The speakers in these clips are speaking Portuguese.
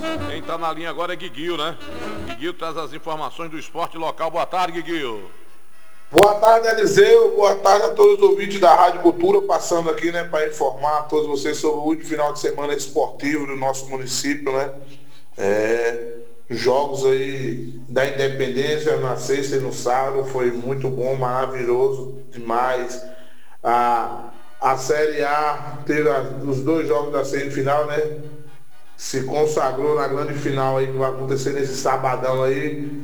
Quem tá na linha agora é Guiguinho, né? Guiguinho traz as informações do esporte local. Boa tarde, Guiguinho. Boa tarde, Eliseu. Boa tarde a todos os ouvintes da Rádio Cultura, passando aqui, né, para informar a todos vocês sobre o último final de semana esportivo do nosso município, né? Jogos aí da Independência na sexta e no sábado, foi muito bom, maravilhoso demais. A Série A teve os dois jogos da semifinal, né? Se consagrou na grande final aí que vai acontecer nesse sabadão aí.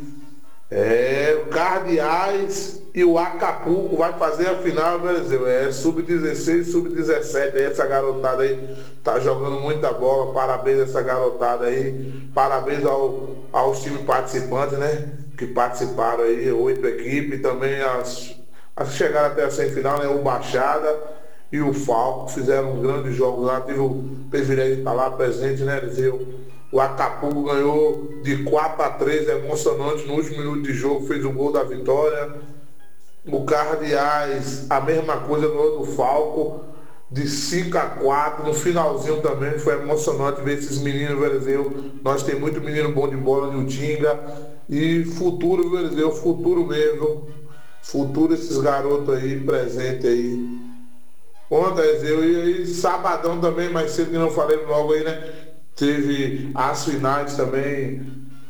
O Cardeais e o Acapulco vai fazer a final, Brasil. Sub-16, sub-17. Essa garotada aí tá jogando muita bola. Parabéns a essa garotada aí. Parabéns aos times participantes, né? Que participaram aí, 8 equipes. Também as chegaram até a semifinal, né? O Baixada e o Falco fizeram um grande jogo lá. Tive o privilégio de estar lá presente, né, Brasil? O Acapulco ganhou de 4-3, emocionante, no último minuto de jogo, fez o gol da vitória. O Cardeais, a mesma coisa no do Falco, de 5-4, no finalzinho também, foi emocionante ver esses meninos, Brasil. Nós temos muito menino bom de bola de Utinga. E futuro, Brasil, futuro mesmo. Futuro esses garotos aí, presente aí. Ontem, e sabadão também, mais cedo que não falei logo aí, né? Teve as finais também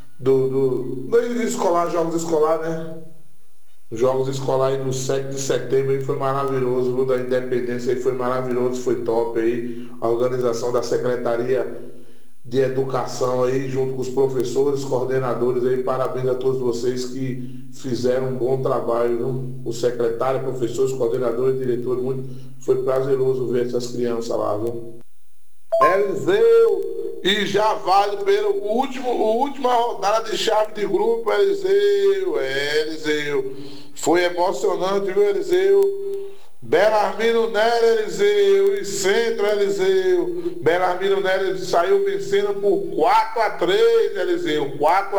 do escolar, jogos escolares, né? Jogos escolares do 7 de setembro aí foi maravilhoso, o da Independência aí foi maravilhoso, foi top aí. A organização da Secretaria de Educação aí, junto com os professores, coordenadores aí, parabéns a todos vocês que fizeram um bom trabalho, viu? O secretário, professores, coordenadores, diretores, foi prazeroso ver essas crianças lá, viu? Eliseu! E já vale pela última rodada de chave de grupo, Eliseu. Eliseu. Foi emocionante, viu, Eliseu? Belarmino Nery, Eliseu. E Centro, Eliseu. Belarmino Nery saiu vencendo por 4-3, Eliseu.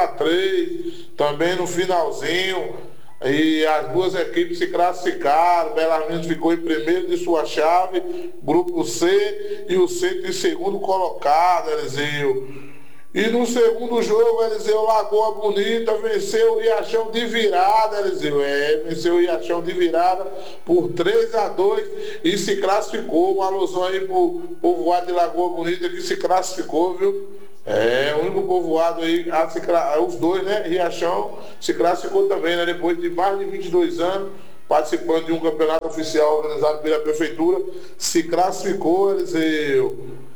4-3. Também no finalzinho. E as duas equipes se classificaram. Belarmino ficou em primeiro de sua chave, grupo C, e o Centro em segundo colocado, Eliseu. E no segundo jogo, Eliseu, Lagoa Bonita venceu o Riachão de virada, Eliseu. Venceu o Riachão de virada por 3-2 e se classificou. Uma alusão aí pro povoado de Lagoa Bonita que se classificou, viu? O único povoado aí, os dois, né? Riachão se classificou também, né? Depois de mais de 22 anos, participando de um campeonato oficial organizado pela prefeitura, se classificou, Eliseu.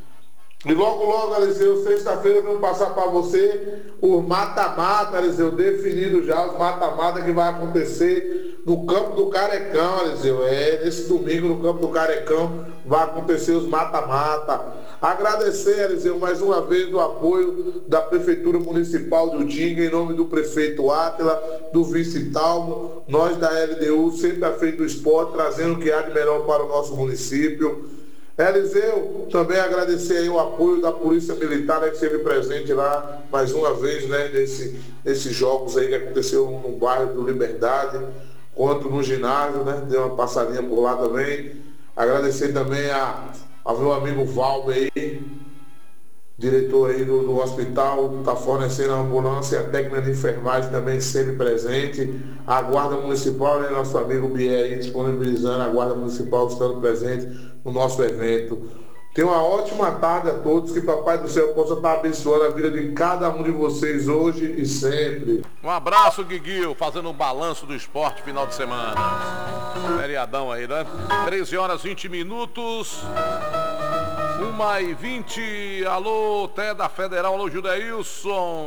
E logo, Eliseu, sexta-feira vamos passar para você o mata-mata, Eliseu, definido já, os mata-mata que vai acontecer no Campo do Carecão, Eliseu. Nesse domingo no Campo do Carecão vai acontecer os mata-mata. Agradecer, Eliseu, mais uma vez o apoio da Prefeitura Municipal de Utinga, em nome do prefeito Átila, do vice Talmo, nós da LDU, sempre à frente do esporte, trazendo o que há de melhor para o nosso município. Eliseu, também agradecer aí o apoio da Polícia Militar, né, que esteve presente lá mais uma vez, né, nesses jogos aí que aconteceu no bairro do Liberdade, quanto no ginásio, né, deu uma passadinha por lá também. Agradecer também ao meu amigo Valber aí, diretor aí do hospital, está fornecendo a ambulância, a técnica de enfermagem também sempre presente, a Guarda Municipal, né, nosso amigo Bier aí, disponibilizando a Guarda Municipal, estando presente no nosso evento. Tenha uma ótima tarde a todos, que Papai do Céu possa estar abençoando a vida de cada um de vocês hoje e sempre. Um abraço, Guiguinho, fazendo um balanço do esporte final de semana. Feriadão aí, né? 13h20. 1h20, alô, Té da Federal, alô, Judeilson.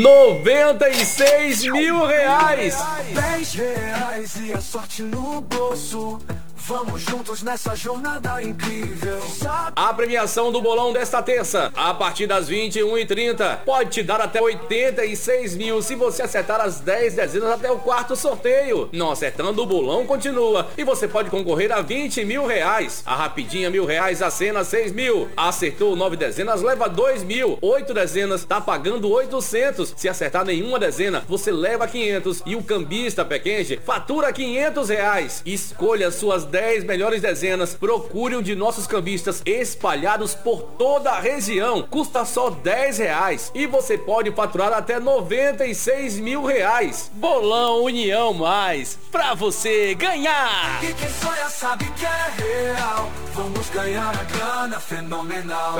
96 mil reais. 10 reais e a sorte no bolso. Vamos juntos nessa jornada incrível. A premiação do bolão desta terça, a partir das 21h30, pode te dar até 86 mil se você acertar as 10 dezenas até o quarto sorteio. Não acertando, o bolão continua e você pode concorrer a 20 mil reais. A rapidinha R$1.000, a cena 6 mil. Acertou 9 dezenas, leva 2 mil. 8 dezenas, tá pagando 800. Se acertar nenhuma dezena, você leva 500. E o cambista Pequenge fatura R$500. Escolha suas 10 melhores dezenas. Procure um de nossos cambistas espalhados por toda a região. Custa só R$10 e você pode faturar até R$96 mil. Bolão União Mais, pra você ganhar. E quem sonha sabe que é real. Vamos ganhar a grana fenomenal.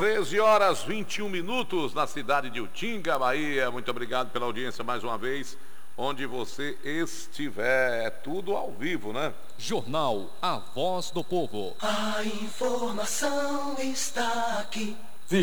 13h21 na cidade de Utinga, Bahia. Muito obrigado pela audiência mais uma vez. Onde você estiver, é tudo ao vivo, né? Jornal A Voz do Povo. A informação está aqui.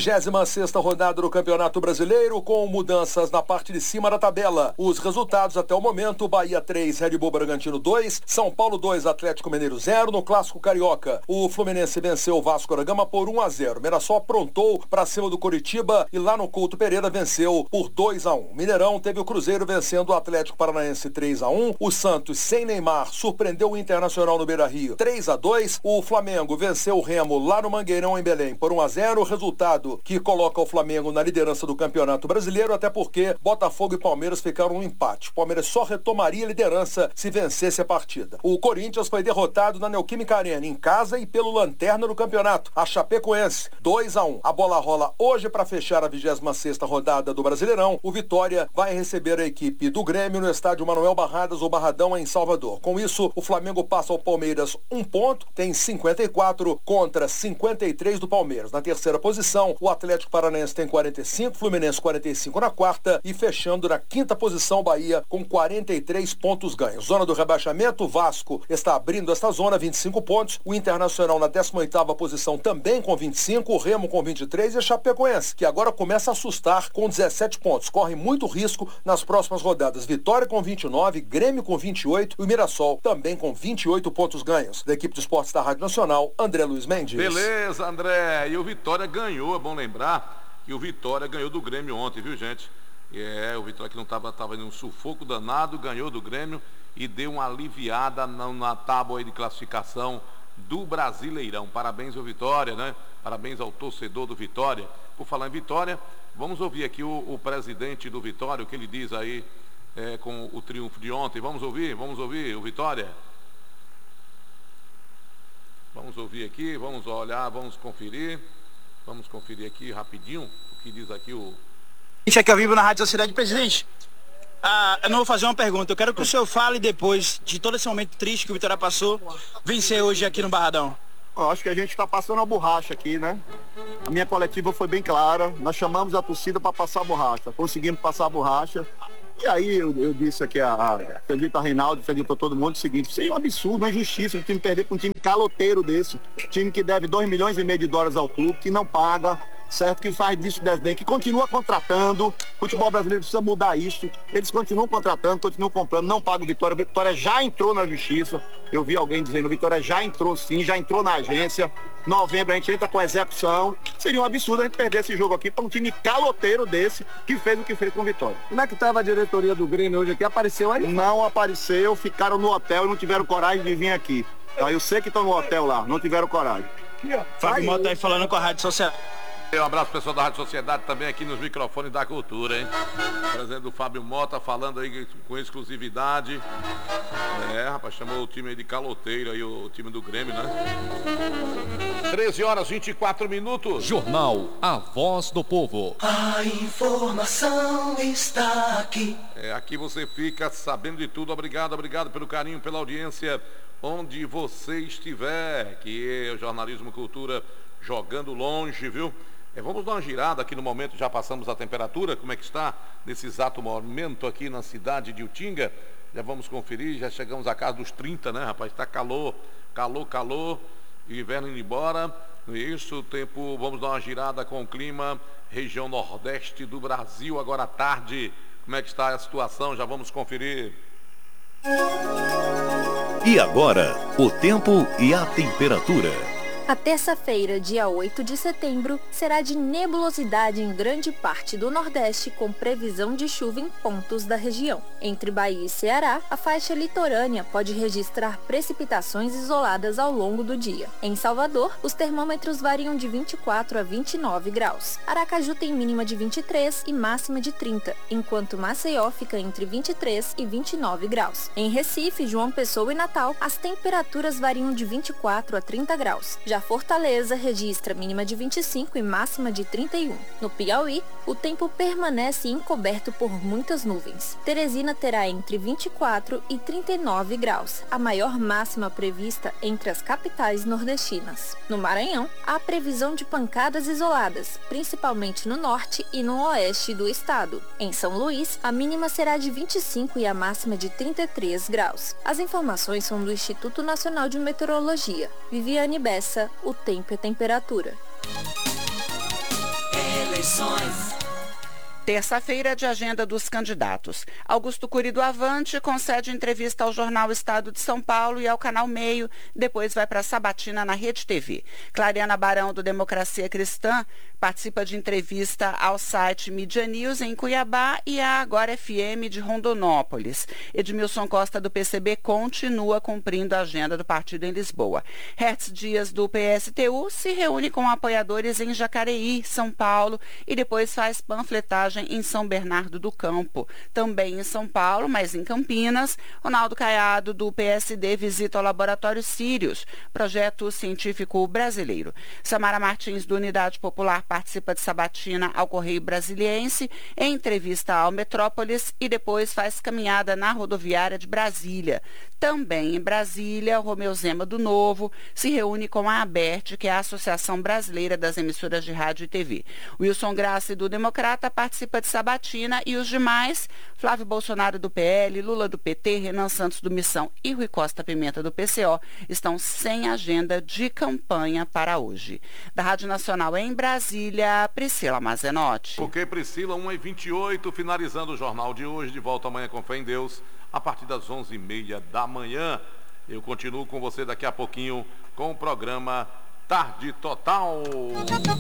26ª rodada do Campeonato Brasileiro com mudanças na parte de cima da tabela. Os resultados até o momento: Bahia 3, Red Bull Bragantino 2, São Paulo 2, Atlético Mineiro 0. No Clássico Carioca, o Fluminense venceu o Vasco da Gama por 1-0. Mirassol aprontou para cima do Coritiba e lá no Couto Pereira venceu por 2-1. Mineirão teve o Cruzeiro vencendo o Atlético Paranaense 3-1. O Santos, sem Neymar, surpreendeu o Internacional no Beira-Rio 3-2. O Flamengo venceu o Remo lá no Mangueirão em Belém por 1-0. Resultado que coloca o Flamengo na liderança do Campeonato Brasileiro, até porque Botafogo e Palmeiras ficaram no empate. O Palmeiras só retomaria a liderança se vencesse a partida. O Corinthians foi derrotado na Neoquímica Arena, em casa, e pelo lanterna do campeonato, a Chapecoense, 2-1. A bola rola hoje para fechar a 26ª rodada do Brasileirão. O Vitória vai receber a equipe do Grêmio no estádio Manuel Barradas, ou Barradão, em Salvador. Com isso, o Flamengo passa ao Palmeiras 1 ponto, tem 54 contra 53 do Palmeiras. Na terceira posição, o Atlético Paranaense tem 45, Fluminense 45 na quarta e fechando na quinta posição Bahia com 43 pontos ganhos. Zona do rebaixamento, o Vasco está abrindo esta zona, 25 pontos, o Internacional na 18ª posição também com 25, o Remo com 23 e a Chapecoense, que agora começa a assustar com 17 pontos. Corre muito risco nas próximas rodadas. Vitória com 29, Grêmio com 28 e o Mirassol também com 28 pontos ganhos. Da equipe de esportes da Rádio Nacional, André Luiz Mendes. Beleza, André. E o Vitória ganhou. É bom lembrar que o Vitória ganhou do Grêmio ontem, viu, gente? O Vitória que não estava em um sufoco danado, ganhou do Grêmio e deu uma aliviada na tábua aí de classificação do Brasileirão. Parabéns ao Vitória, né? Parabéns ao torcedor do Vitória. Por falar em Vitória, vamos ouvir aqui o presidente do Vitória, o que ele diz aí com o triunfo de ontem. Vamos ouvir o Vitória. Vamos ouvir aqui, vamos olhar, vamos conferir. Vamos conferir aqui rapidinho o que diz aqui o... Gente, é que eu vivo na Rádio Sociedade. Presidente, eu não vou fazer uma pergunta. Eu quero que o senhor fale depois de todo esse momento triste que o Vitória passou, vencer hoje aqui no Barradão. Acho que a gente está passando a borracha aqui, né? A minha coletiva foi bem clara. Nós chamamos a torcida para passar a borracha. Conseguimos passar a borracha. E aí eu disse aqui acredito a Reinaldo, acredito a todo mundo o seguinte: isso é um absurdo, uma injustiça o time perder para um time caloteiro desse, time que deve $2,5 milhões ao clube, que não paga, certo? Que faz disso desdém, que continua contratando. O futebol brasileiro precisa mudar isso. Eles continuam contratando, continuam comprando, não pagam o Vitória. O Vitória já entrou na justiça. Eu vi alguém dizendo: o Vitória já entrou sim, já entrou na agência. Novembro a gente entra com a execução. Seria um absurdo a gente perder esse jogo aqui para um time caloteiro desse que fez o que fez com o Vitória. Como é que estava a diretoria do Grêmio hoje aqui? Apareceu aí? Não apareceu, ficaram no hotel e não tiveram coragem de vir aqui. Eu sei que estão no hotel lá, não tiveram coragem. Fábio Mota aí falando com a Rádio Sociedade. Um abraço pessoal da Rádio Sociedade também aqui nos microfones da cultura, hein? O presidente do Fábio Mota falando aí com exclusividade. Rapaz, chamou o time aí de caloteiro aí, o time do Grêmio, né? 13h24. Jornal A Voz do Povo. A informação está aqui. Aqui você fica sabendo de tudo. Obrigado pelo carinho, pela audiência, onde você estiver. Que é o Jornalismo Cultura jogando longe, viu? Vamos dar uma girada aqui no momento, já passamos a temperatura, como é que está nesse exato momento aqui na cidade de Utinga. Já vamos conferir, já chegamos à casa dos 30, né, rapaz? Está calor, inverno indo embora. Isso, o tempo, vamos dar uma girada com o clima, região nordeste do Brasil, agora à tarde. Como é que está a situação? Já vamos conferir. E agora, o tempo e a temperatura. A terça-feira, dia 8 de setembro, será de nebulosidade em grande parte do Nordeste, com previsão de chuva em pontos da região. Entre Bahia e Ceará, a faixa litorânea pode registrar precipitações isoladas ao longo do dia. Em Salvador, os termômetros variam de 24 a 29 graus. Aracaju tem mínima de 23 e máxima de 30, enquanto Maceió fica entre 23 e 29 graus. Em Recife, João Pessoa e Natal, as temperaturas variam de 24 a 30 graus. Já Fortaleza registra mínima de 25 e máxima de 31. No Piauí, o tempo permanece encoberto por muitas nuvens. Teresina terá entre 24 e 39 graus, a maior máxima prevista entre as capitais nordestinas. No Maranhão, há previsão de pancadas isoladas, principalmente no norte e no oeste do estado. Em São Luís, a mínima será de 25 e a máxima de 33 graus. As informações são do Instituto Nacional de Meteorologia. Viviane Bessa, o tempo e a temperatura. Eleições. Terça-feira de agenda dos candidatos. Augusto Cury do Avante concede entrevista ao jornal Estado de São Paulo e ao Canal Meio, depois vai para Sabatina na Rede TV. Clariana Barão do Democracia Cristã participa de entrevista ao site Mídia News em Cuiabá e à Agora FM de Rondonópolis. Edmilson Costa do PCB continua cumprindo a agenda do partido em Lisboa. Hertz Dias do PSTU se reúne com apoiadores em Jacareí, São Paulo e depois faz panfletagem em São Bernardo do Campo. Também em São Paulo, mas em Campinas, Ronaldo Caiado do PSD visita o Laboratório Sirius, projeto científico brasileiro. Samara Martins do Unidade Popular participa de sabatina ao Correio Brasiliense, em entrevista ao Metrópolis e depois faz caminhada na rodoviária de Brasília. Também em Brasília, o Romeu Zema do Novo se reúne com a ABERT, que é a Associação Brasileira das Emissoras de Rádio e TV. Wilson Grassi do Democrata participa de sabatina e os demais, Flávio Bolsonaro do PL, Lula do PT, Renan Santos do Missão e Rui Costa Pimenta do PCO, estão sem agenda de campanha para hoje. Da Rádio Nacional em Brasília, Priscila Mazenotti. Ok, Priscila, 1h28, finalizando o jornal de hoje, de volta amanhã com fé em Deus, a partir das 11h30 da manhã. Eu continuo com você daqui a pouquinho com o programa Tarde Total.